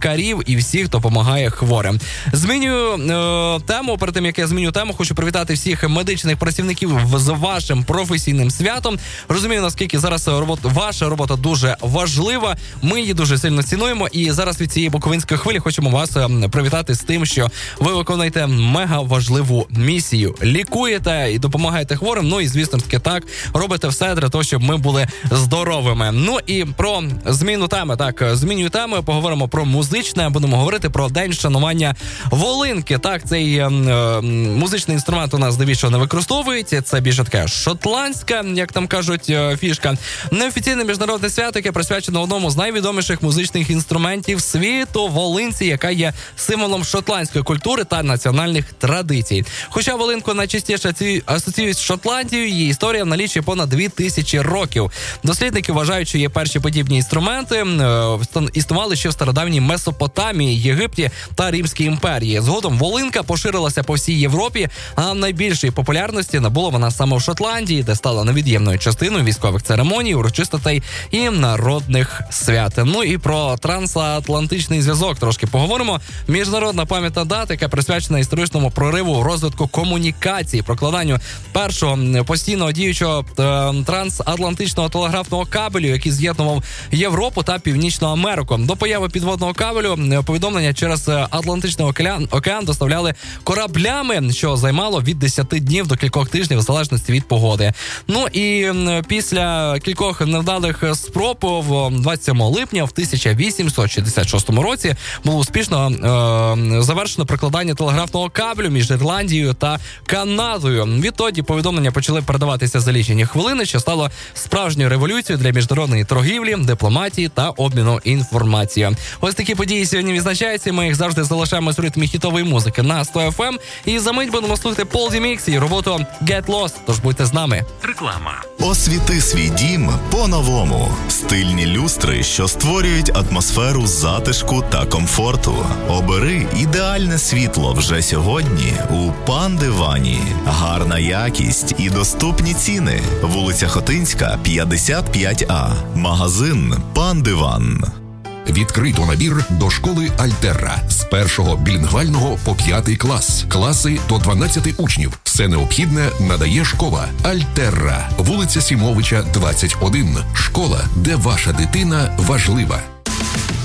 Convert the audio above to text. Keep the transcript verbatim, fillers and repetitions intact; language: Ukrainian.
лікарів і всіх, хто допомагає хворим. Змінюю е, тему. Перед тим, як я зміню тему, хочу привітати всіх медичних працівників з вашим професійним святом. Розумію, наскільки зараз робота, ваша робота дуже важлива. Ми її дуже сильно цінуємо. І зараз від цієї буковинської хвилі хочемо вас е, привітати з тим, що ви виконуєте мега важливу місію. Лікуєте і допомагаєте хворим. Ну і, звісно таки, так, робите все для того, щоб ми були здоровими. Ну і про зміну теми. Так, змінюю тему, поговоримо про музичне. Будемо говорити про День вшанування волинки. Так, цей е, музичний інструмент у нас здебільшого не використовується. Це більше таке шотландська, як там кажуть, е, фішка. Неофіційне міжнародне свято, яке присвячено одному з найвідоміших музичних інструментів світу – волинці, яка є символом шотландської культури та національних традицій. Хоча волинку найчастіше асоціюють з Шотландією, її історія налічує понад дві тисячі років. Дослідники вважають, що є перші подібні інструменти е, існували ще в стародавній Месопотамії, Єгипті та Римській імперії. Згодом волинка поширилася по всій Європі, а найбільшої популярності набула вона саме в Шотландії, де стала невід'ємною частиною військових церемоній, урочистостей і народних свят. Ну і про трансатлантичний зв'язок трошки поговоримо. Міжнародна пам'ятна дата, яка присвячена історичному прориву в розвитку комунікації, прокладанню першого постійного діючого трансатлантичного телеграфного кабелю, який з'єднував Європу та Північну Америку. До появи підводного кабелю повідомлення через Атлантичний океан, океан доставляли кораблями, що займало від десяти днів до кількох тижнів, в залежності від погоди. Ну і після кількох невдалих спроб в двадцять сьомого липня в тисяча вісімсот шістдесят шостому році було успішно е, завершено прокладання телеграфного кабелю між Ірландією та Канадою. Відтоді повідомлення почали передаватися за лічені хвилини, що стало справжньою революцією для міжнародної торгівлі, дипломатії та обміну інформацією. Ось такі події сьогодні відзначаються. Ми їх завжди залишаємо з ритмі хітової музики на сто еф ем. І за мить будемо слухати Пол Ді Мікс і роботу Get Lost. Тож будьте з нами. Реклама. Освіти свій дім по-новому. Стильні люстри, що створюють атмосферу затишку та комфорту. Обери ідеальне світло вже сьогодні у Пан Дивані. Гарна якість і доступні ціни. Вулиця Хотинська, п'ятдесят п'ять А. Магазин Пан Диван. Відкрито набір до школи Альтерра з першого білінгвального по п'ятий клас. Класи до дванадцяти учнів. Все необхідне надає школа Альтерра. Вулиця Сімовича, двадцять один. Школа, де ваша дитина важлива.